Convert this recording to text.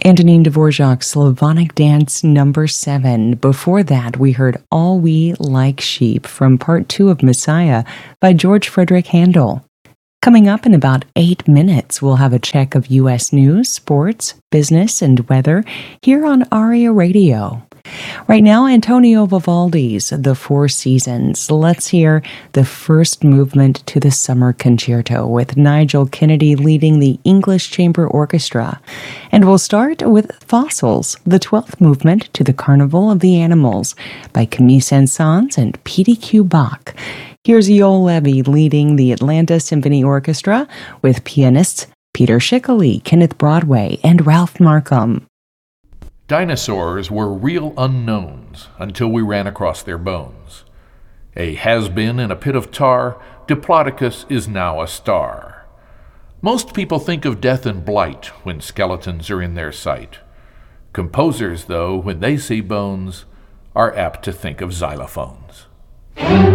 Antonin Dvorak's Slavonic Dance Number 7. Before that, we heard All We Like Sheep from Part 2 of Messiah by George Frederick Handel. Coming up in about 8 minutes, we'll have a check of U.S. news, sports, business, and weather here on ARIA Radio. Right now, Antonio Vivaldi's The Four Seasons. Let's hear the first movement to the Summer Concerto with Nigel Kennedy leading the English Chamber Orchestra. And we'll start with Fossils, the 12th movement to the Carnival of the Animals by Camille Saint-Saëns and P.D.Q. Bach. Here's Joel Levy leading the Atlanta Symphony Orchestra with pianists Peter Schickele, Kenneth Broadway, and Ralph Markham. Dinosaurs were real unknowns until we ran across their bones. A has-been in a pit of tar, Diplodocus is now a star. Most people think of death and blight when skeletons are in their sight. Composers, though, when they see bones, are apt to think of xylophones.